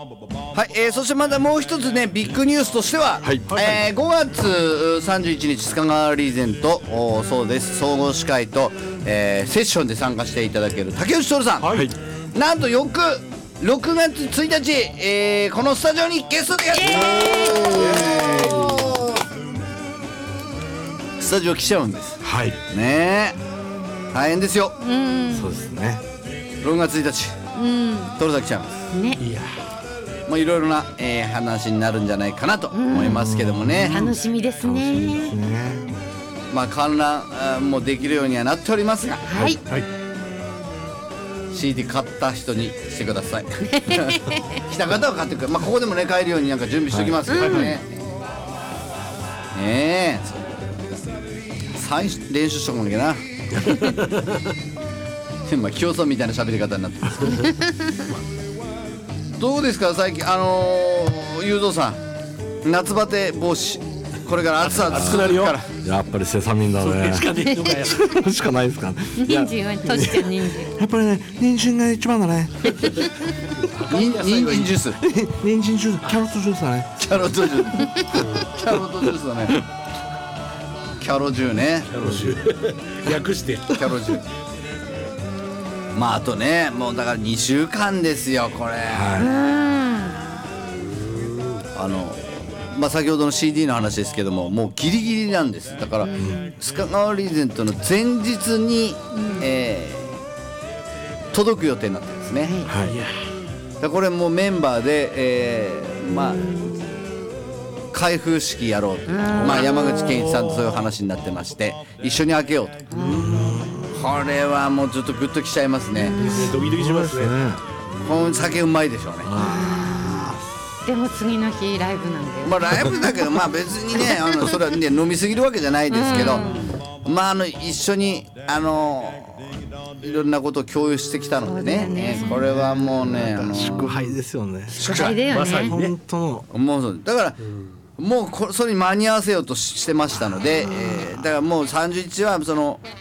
はい、そしてまだもう一つねビッグニュースとしては、 はい 5月31日須賀川リーゼントそうです総合司会と、セッションで参加していただける竹内徹さん、 はい、 なんと6月1日、このスタジオにゲストでやってスタジオ来ちゃうんですはい、 ねえ大変ですよ。 そうですね。 6月1日徹さん来ちゃいますね、 いや、 もういろいろな、話になるんじゃないかなと思いますけどもね、 楽しみですね。 まあ観覧もできるようにはなっておりますが、 はい、 はい、 CD 買った人にしてください来た方は買ってくれ、まあここでもね買えるようになんか準備しておきますけどね、ねえサイン練習しとかなきゃなまあ清さんみたいな喋り方になってますどうですか最近ゆうぞうさん夏バテ防止これから暑さ暑くなるよ。 からやっぱりセサミンだね。 しかねえのかよ。 しかないですか。 人参は閉じてる人参。 やっぱりね、人参が一番だね。 人参ジュース人参ジュース、キャロットジュースだね。 キャロットジュースキャロットジュースだねキャロジューね略してキャロジューまああとねもうだから2週間ですよこれ、まあ先ほどの CD の話ですけどももうギリギリなんです。だから須賀川リーゼントの前日に、届く予定になってるんですね、 はい、 だからこれもうメンバーで、まあ開封式やろうと、まあ、山口健一さんとそういう話になってまして一緒に開けようと。これはもうちょっとグッときちゃいますね。 ドキドキしますね。 この酒うまいでしょうね。 でも次の日ライブなんで。 まあライブだけどまあ別にねそれはね飲みすぎるわけじゃないですけど、まあ一緒にいろんなことを共有してきたのでね、これはもうね祝杯ですよね。 宿題だよまさにね。 ね本当の。 もうそうだから、もうそれに間に合わせようとしてましたので、だからもう31はその